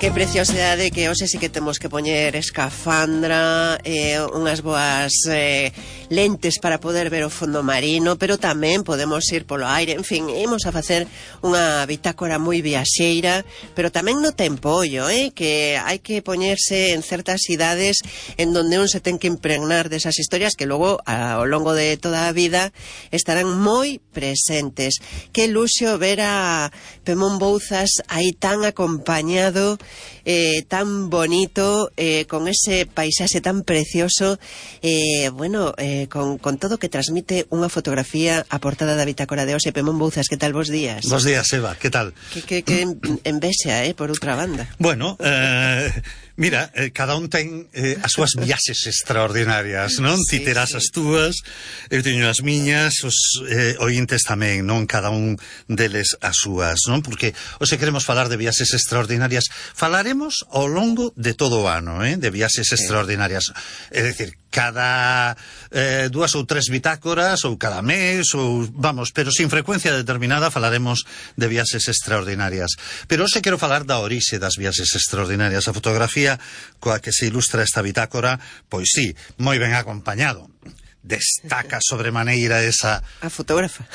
Que preciosidade que hoxe sí que temos que poñer escafandra, unhas boas lentes para poder ver o fondo marino, pero tamén podemos ir polo aire. En fin, imos a facer unha bitácora moi viaxeira, pero tamén no tempollo, que hai que poñerse en certas idades en donde un se ten que impregnar desas historias que logo ao longo de toda a vida estarán moi presentes. Que luxo ver a Pemón Bouzas aí tan acompañado, tan bonito, con ese paisaxe tan precioso, con todo que transmite unha fotografía a portada da bitácora de hoxe. Pemón Bouzas, que tal? Bos días. Bos días, Eva, que tal? Que envexa, por outra banda. Bueno, mira, cada un ten as súas viaxes extraordinarias, non? Ti terás as túas, eu teño as miñas, os ointes tamén, non? Cada un deles as súas, non? Porque hoxe queremos falar de viaxes extraordinarias. Falaremos ao longo de todo o ano, de viaxes extraordinarias. É dicir, cada 2 ou 3 bitácoras, ou cada mes, ou vamos, pero sin frecuencia determinada falaremos de viaxes extraordinarias. Pero hoxe quero falar da orixe das viaxes extraordinarias. A fotografía coa que se ilustra esta bitácora, pois sí, moi ben acompañado. Destaca sobremaneira esa... A fotógrafa.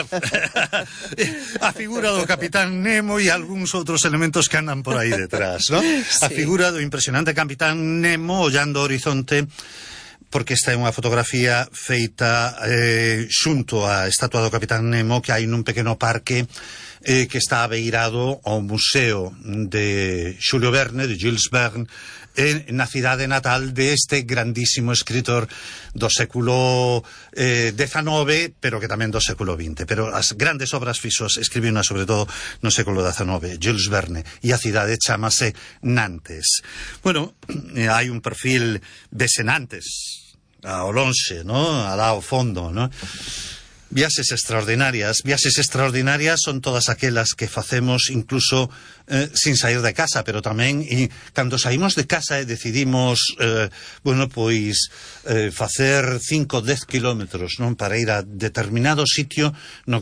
A figura do Capitán Nemo e algúns outros elementos que andan por aí detrás, non? A figura do impresionante Capitán Nemo ollando o horizonte, porque esta é unha fotografía feita xunto á estatua do Capitán Nemo que hai nun pequeno parque que está abeirado ao museo de Xulio Verne, de Jules Verne, na cidade natal deste grandísimo escritor do século XIX, pero que tamén do século XX. Pero as grandes obras fixos escribiuna sobre todo no século XIX, Jules Verne, e a cidade chamase Nantes. Bueno, hai un perfil de Nantes ao lonxe, ¿no? Alá ao fondo, ¿no? Viaxes extraordinarias son todas aquelas que facemos incluso sin sair de casa, pero tamén cando saímos de casa e decidimos facer 5 ou 10 kilómetros, non, para ir a determinado sitio no